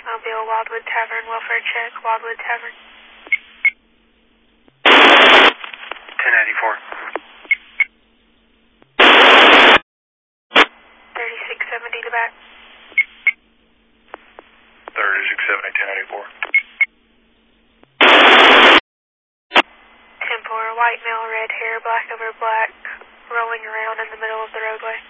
Mobile, Wildwood Tavern, welfare check, Wildwood Tavern. 1094. 3670 to back. 3670, 1094. 10-4, white male, red hair, black over black, rolling around in the middle of the roadway.